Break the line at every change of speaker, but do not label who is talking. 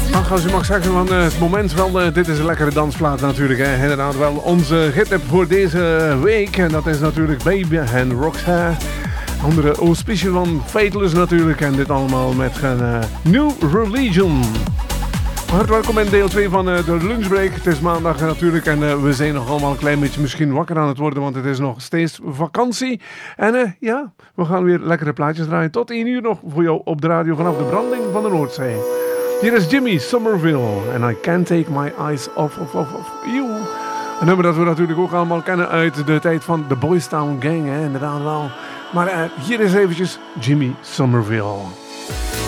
Ach, als u mag zeggen van het moment wel, dit is een lekkere dansplaat natuurlijk. Hè. Inderdaad wel onze gittip voor deze week. En dat is natuurlijk Baby en Roxanne. Onder auspicie van Fateless natuurlijk. En dit allemaal met een New Religion. Hartelijk welkom in deel 2 van de lunchbreak. Het is maandag natuurlijk en we zijn nog allemaal een klein beetje misschien wakker aan het worden, want het is nog steeds vakantie. En ja, we gaan weer lekkere plaatjes draaien. Tot 1 uur nog voor jou op de radio vanaf de branding van de Noordzee. Hier is Jimmy Somerville en I Can't Take My Eyes Off You. Een nummer dat we natuurlijk ook allemaal kennen uit de tijd van de Boys Town Gang, hè? Inderdaad wel. Maar hier is eventjes Jimmy Somerville.